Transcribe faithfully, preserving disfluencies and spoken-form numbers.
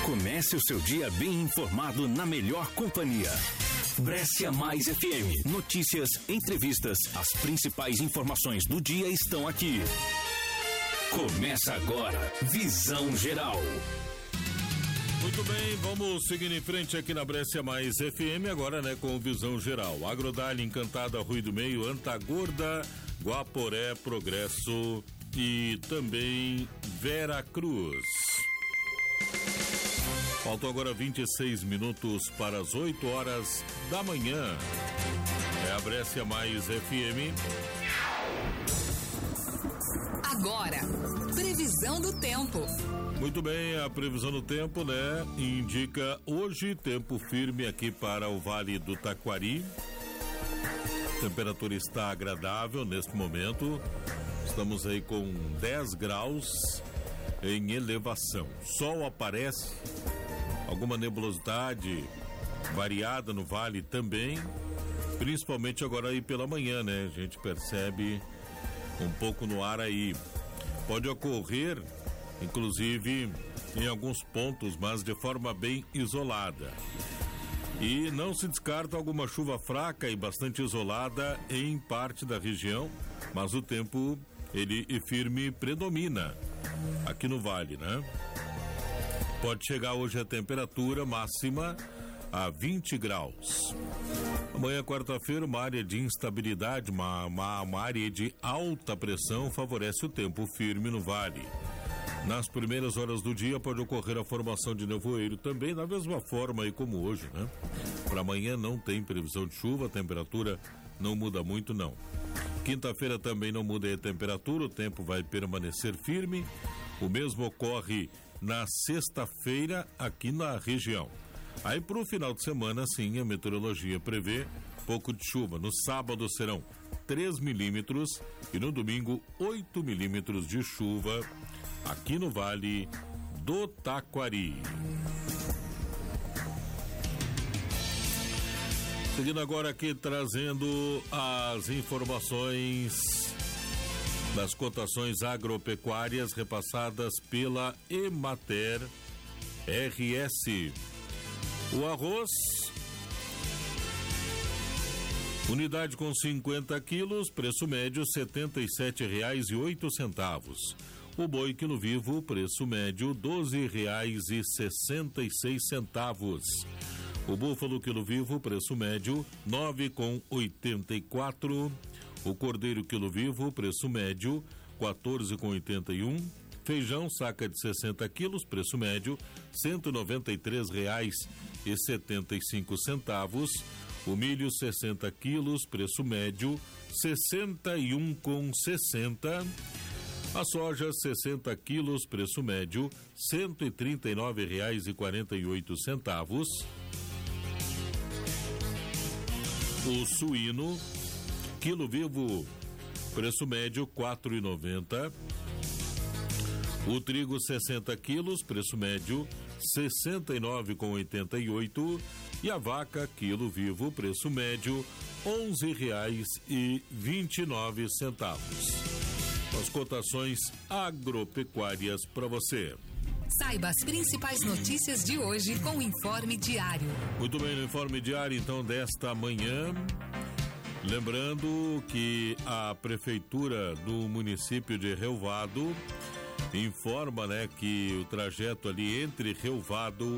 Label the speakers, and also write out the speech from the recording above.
Speaker 1: Comece o seu dia bem informado na melhor companhia. Brescia Mais F M. Notícias, entrevistas, as principais informações do dia estão aqui. Começa agora, Visão Geral.
Speaker 2: Muito bem, vamos seguir em frente aqui na Brescia Mais F M, agora, né, com Visão Geral. Agrodália, Encantada, Rui do Meio, Antagorda, Guaporé, Progresso e também Vera Cruz. Faltam agora vinte e seis minutos para as oito horas da manhã. É a Brescia Mais F M.
Speaker 3: Agora, previsão do tempo.
Speaker 2: Muito bem, a previsão do tempo, né, indica hoje tempo firme aqui para o Vale do Taquari. A temperatura está agradável neste momento. Estamos aí com dez graus em elevação. Sol aparece, alguma nebulosidade variada no vale também, principalmente agora aí pela manhã, né? A gente percebe um pouco no ar aí. Pode ocorrer, inclusive, em alguns pontos, mas de forma bem isolada. E não se descarta alguma chuva fraca e bastante isolada em parte da região, mas o tempo, ele e firme predomina aqui no vale, né? Pode chegar hoje a temperatura máxima a vinte graus. Amanhã, quarta-feira, uma área de instabilidade, uma, uma, uma área de alta pressão favorece o tempo firme no vale. Nas primeiras horas do dia pode ocorrer a formação de nevoeiro também, da mesma forma aí como hoje, né? Para amanhã não tem previsão de chuva, a temperatura não muda muito, não. Quinta-feira também não muda a temperatura, o tempo vai permanecer firme. O mesmo ocorre na sexta-feira aqui na região. Aí para o final de semana, sim, a meteorologia prevê pouco de chuva. No sábado serão três milímetros e no domingo oito milímetros de chuva aqui no Vale do Taquari. Seguindo agora aqui, trazendo as informações das cotações agropecuárias repassadas pela Emater R S. O arroz, unidade com cinquenta quilos, preço médio setenta e sete reais e oito centavos. O boi quilo vivo, preço médio doze reais e sessenta e seis centavos. O búfalo quilo vivo, preço médio nove com oitenta e quatro. O cordeiro quilo vivo, preço médio quatorze com oitenta e um. Feijão saca de sessenta quilos, preço médio cento e noventa e três reais e setenta e cinco centavos. O milho sessenta quilos, preço médio sessenta e um com sessenta. A soja sessenta quilos, preço médio cento e trinta e nove reais e quarenta e oito centavos. O suíno quilo vivo, preço médio quatro e noventa. O trigo sessenta quilos, preço médio sessenta e nove com oitenta e oito. E a vaca quilo vivo, preço médio onze reais e vinte e nove centavos. As cotações agropecuárias para você.
Speaker 3: Saiba as principais notícias de hoje com o Informe Diário.
Speaker 2: Muito bem, no Informe Diário, então, desta manhã. Lembrando que a Prefeitura do município de Rio Vado informa, né, que o trajeto ali entre Rio Vado